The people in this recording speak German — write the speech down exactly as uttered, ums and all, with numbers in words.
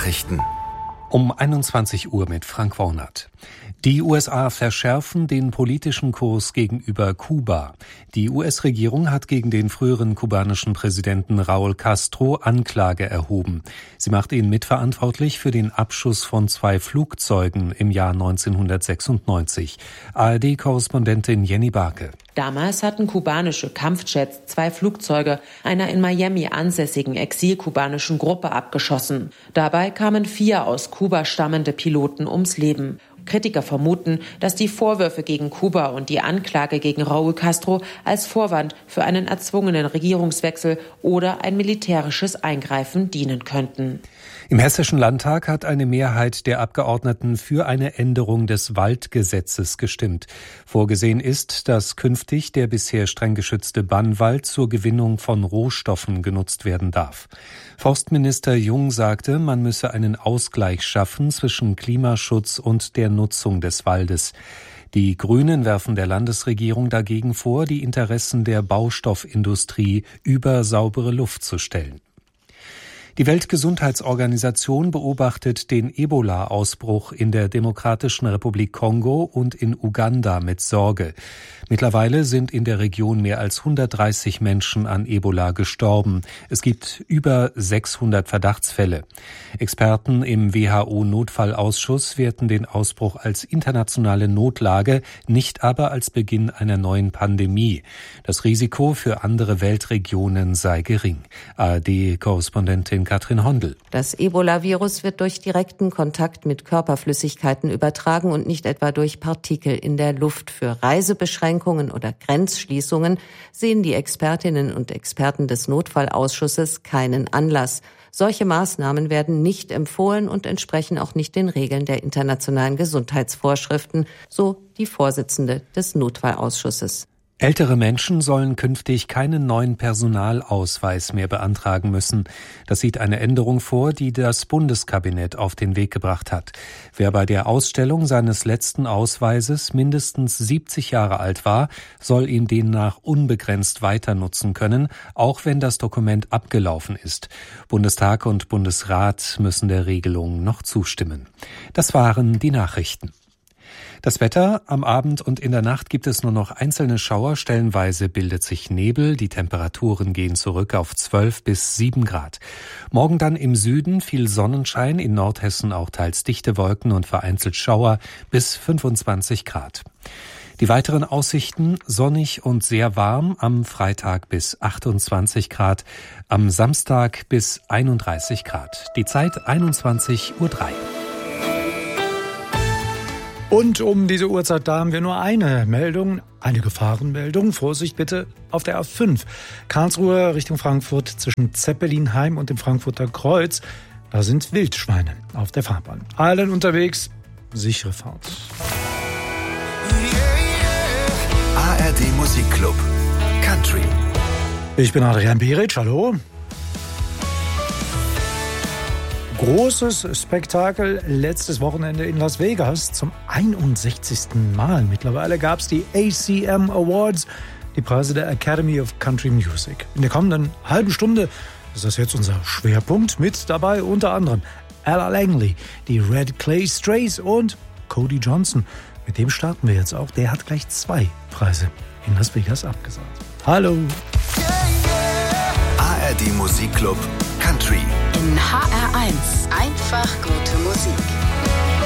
Nachrichten. Um einundzwanzig Uhr mit Frank Wornert. Die U S A verschärfen den politischen Kurs gegenüber Kuba. Die U S-Regierung hat gegen den früheren kubanischen Präsidenten Raúl Castro Anklage erhoben. Sie macht ihn mitverantwortlich für den Abschuss von zwei Flugzeugen im Jahr neunzehnhundertsechsundneunzig. A R D-Korrespondentin Jenny Barke. Damals hatten kubanische Kampfjets zwei Flugzeuge einer in Miami ansässigen exilkubanischen Gruppe abgeschossen. Dabei kamen vier aus Kuba stammende Piloten ums Leben. Kritiker vermuten, dass die Vorwürfe gegen Kuba und die Anklage gegen Raúl Castro als Vorwand für einen erzwungenen Regierungswechsel oder ein militärisches Eingreifen dienen könnten. Im Hessischen Landtag hat eine Mehrheit der Abgeordneten für eine Änderung des Waldgesetzes gestimmt. Vorgesehen ist, dass künftig der bisher streng geschützte Bannwald zur Gewinnung von Rohstoffen genutzt werden darf. Forstminister Jung sagte, man müsse einen Ausgleich schaffen zwischen Klimaschutz und der Nutzung des Waldes. Die Grünen werfen der Landesregierung dagegen vor, die Interessen der Baustoffindustrie über saubere Luft zu stellen. Die Weltgesundheitsorganisation beobachtet den Ebola-Ausbruch in der Demokratischen Republik Kongo und in Uganda mit Sorge. Mittlerweile sind in der Region mehr als hundertdreißig Menschen an Ebola gestorben. Es gibt über sechshundert Verdachtsfälle. Experten im W H O-Notfallausschuss werten den Ausbruch als internationale Notlage, nicht aber als Beginn einer neuen Pandemie. Das Risiko für andere Weltregionen sei gering. A R D-Korrespondentin Katrin Hondel. Das Ebola-Virus wird durch direkten Kontakt mit Körperflüssigkeiten übertragen und nicht etwa durch Partikel in der Luft. Für Reisebeschränkungen oder Grenzschließungen sehen die Expertinnen und Experten des Notfallausschusses keinen Anlass. Solche Maßnahmen werden nicht empfohlen und entsprechen auch nicht den Regeln der internationalen Gesundheitsvorschriften, so die Vorsitzende des Notfallausschusses. Ältere Menschen sollen künftig keinen neuen Personalausweis mehr beantragen müssen. Das sieht eine Änderung vor, die das Bundeskabinett auf den Weg gebracht hat. Wer bei der Ausstellung seines letzten Ausweises mindestens siebzig Jahre alt war, soll ihn demnach unbegrenzt weiter nutzen können, auch wenn das Dokument abgelaufen ist. Bundestag und Bundesrat müssen der Regelung noch zustimmen. Das waren die Nachrichten. Das Wetter: Am Abend und in der Nacht gibt es nur noch einzelne Schauer, stellenweise bildet sich Nebel, die Temperaturen gehen zurück auf zwölf bis sieben Grad. Morgen dann im Süden viel Sonnenschein, in Nordhessen auch teils dichte Wolken und vereinzelt Schauer bis fünfundzwanzig Grad. Die weiteren Aussichten: sonnig und sehr warm, am Freitag bis achtundzwanzig Grad, am Samstag bis einunddreißig Grad. Die Zeit einundzwanzig Uhr drei. Und um diese Uhrzeit, da haben wir nur eine Meldung, eine Gefahrenmeldung. Vorsicht bitte auf der A fünf. Karlsruhe Richtung Frankfurt zwischen Zeppelinheim und dem Frankfurter Kreuz. Da sind Wildschweine auf der Fahrbahn. Allen unterwegs, sichere Fahrt. A R D Musikclub Country. Ich bin Adrian Beric, hallo. Großes Spektakel letztes Wochenende in Las Vegas. Zum einundsechzigsten Mal mittlerweile gab es die A C M Awards, die Preise der Academy of Country Music. In der kommenden halben Stunde ist das jetzt unser Schwerpunkt. Mit dabei unter anderem Ella Langley, die Red Clay Strays und Cody Johnson. Mit dem starten wir jetzt auch. Der hat gleich zwei Preise in Las Vegas abgesagt. Hallo! A R D Musikclub Country. In H R eins. Einfach gute Musik.